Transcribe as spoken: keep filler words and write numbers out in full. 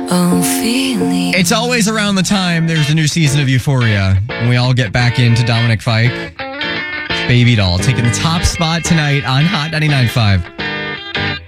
Oh, feeling. It's always around the time there's a new season of Euphoria, and we all get back into Dominic Fike. Baby Doll taking the top spot tonight on Hot ninety-nine point five.